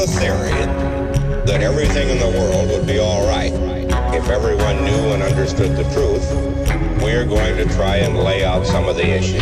the theory that everything in the world would be all right if everyone knew and understood the truth, we're going to try and lay out some of the issues.